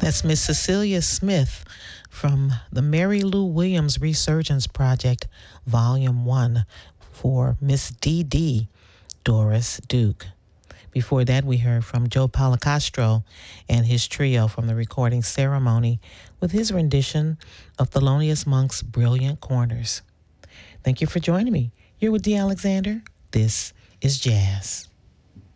That's Miss Cecilia Smith from the Mary Lou Williams Resurgence Project, Volume 1, for Miss D.D. Doris Duke. Before that, we heard from Joe Policastro and his trio from the recording ceremony with his rendition of Thelonious Monk's Brilliant Corners. Thank you for joining me. You're with Dee Alexander. This is Jazz.